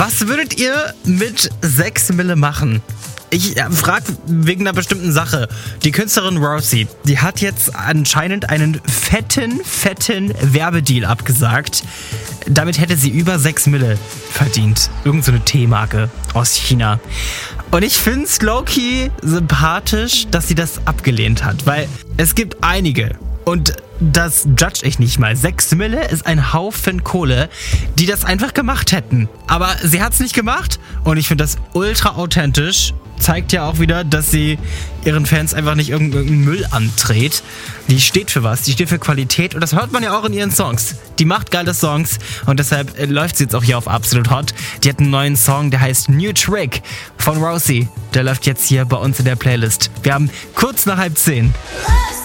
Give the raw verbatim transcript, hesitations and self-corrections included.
Was würdet ihr mit sechs Mille machen? Ich frage wegen einer bestimmten Sache. Die Künstlerin Rousey, die hat jetzt anscheinend einen fetten, fetten Werbedeal abgesagt. Damit hätte sie über sechs Mille verdient. Irgend so eine Teemarke aus China. Und ich finde es low-key sympathisch, dass sie das abgelehnt hat. Weil es gibt einige, und das judge ich nicht mal. Sechs Mille ist ein Haufen Kohle, die das einfach gemacht hätten. Aber sie hat es nicht gemacht und ich finde das ultra authentisch. Zeigt ja auch wieder, dass sie ihren Fans einfach nicht irgendeinen Müll andreht. Die steht für was, die steht für Qualität und das hört man ja auch in ihren Songs. Die macht geile Songs und deshalb läuft sie jetzt auch hier auf Absolut Hot. Die hat einen neuen Song, der heißt New Trick von Rousey. Der läuft jetzt hier bei uns in der Playlist. Wir haben kurz nach halb zehn.